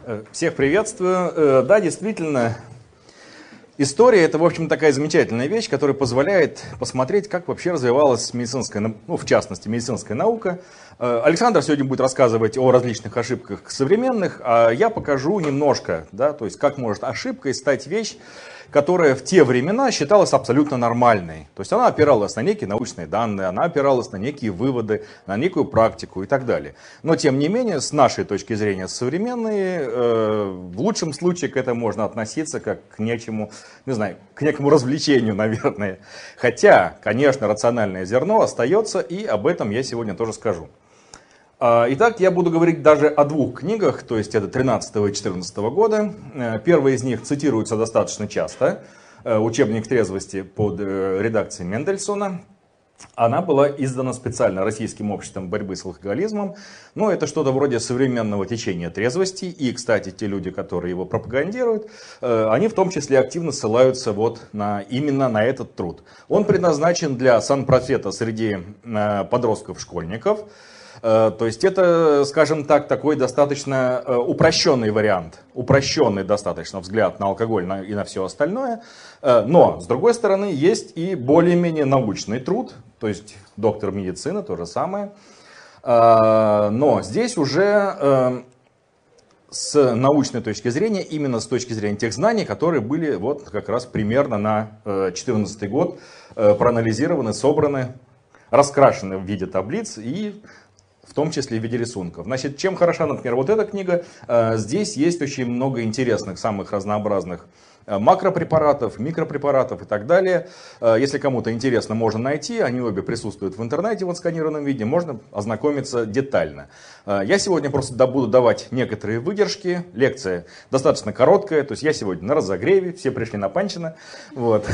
Всех приветствую. Да, действительно, история — это, в общем, такая замечательная вещь, которая позволяет посмотреть, как вообще развивалась медицинская, ну, в частности, медицинская наука. Александр сегодня будет рассказывать о различных ошибках современных, а я покажу немножко, да, то есть как может ошибкой стать вещь, которая в те времена считалась абсолютно нормальной. То есть она опиралась на некие научные данные, она опиралась на некие выводы, на некую практику и так далее. Но тем не менее, с нашей точки зрения современной, в лучшем случае к этому можно относиться как к нечему, не знаю, к некому развлечению, наверное. Хотя, конечно, рациональное зерно остается, и об этом я сегодня тоже скажу. Итак, я буду говорить даже о двух книгах, то есть это 13 и 14 года. Первая из них цитируется достаточно часто, «Учебник трезвости» под редакцией Мендельсона. Она была издана специально Российским обществом борьбы с алкоголизмом. Но это что-то вроде современного течения трезвости. И, кстати, те люди, которые его пропагандируют, они в том числе активно ссылаются именно на этот труд. Он предназначен для санпросвета среди подростков-школьников. То есть это, скажем так, такой достаточно упрощенный вариант, упрощенный достаточно взгляд на алкоголь и на все остальное. Но, с другой стороны, есть и более-менее научный труд, то есть доктор медицины, то же самое. Но здесь уже с научной точки зрения, именно с точки зрения тех знаний, которые были вот как раз примерно на 2014 год проанализированы, собраны, раскрашены в виде таблиц и в том числе в виде рисунков. Значит, чем хороша, например, вот эта книга? Здесь есть очень много интересных, самых разнообразных макропрепаратов, микропрепаратов и так далее. Если кому-то интересно, можно найти. Они обе присутствуют в интернете в отсканированном виде. Можно ознакомиться детально. Я сегодня просто буду давать некоторые выдержки. Лекция достаточно короткая. То есть я сегодня на разогреве. Все пришли на Панчина. Вот.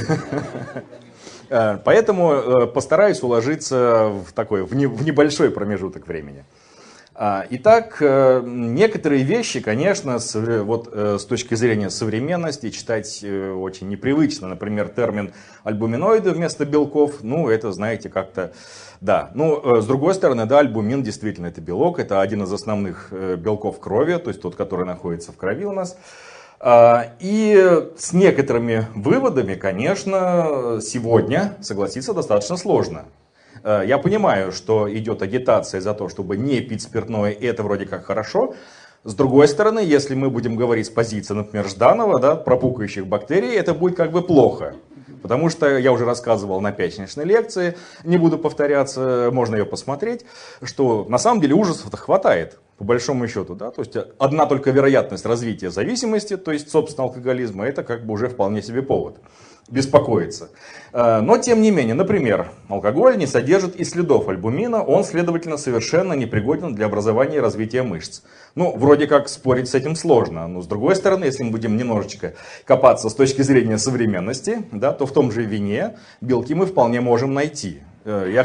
Поэтому постараюсь уложиться в небольшой промежуток времени. Итак, некоторые вещи, конечно, с точки зрения современности читать очень непривычно. Например, термин альбуминоиды вместо белков, ну это, знаете, как-то, да. Ну, с другой стороны, да, альбумин действительно это белок, это один из основных белков крови, то есть тот, который находится в крови у нас. И с некоторыми выводами, конечно, сегодня согласиться достаточно сложно. Я понимаю, что идет агитация за то, чтобы не пить спиртное, и это вроде как хорошо. С другой стороны, если мы будем говорить с позиции, например, Жданова, да, про пукающих бактерий, это будет как бы плохо. Потому что я уже рассказывал на пятничной лекции, не буду повторяться, можно ее посмотреть, что на самом деле ужасов-то хватает, по большому счету. Да? То есть одна только вероятность развития зависимости, то есть собственно алкоголизма, это как бы уже вполне себе повод беспокоиться. Но тем не менее, например, алкоголь не содержит и следов альбумина, он, следовательно, совершенно непригоден для образования и развития мышц. Ну, вроде как спорить с этим сложно, но с другой стороны, если мы будем немножечко копаться с точки зрения современности, да, то в том же вине белки мы вполне можем найти. Я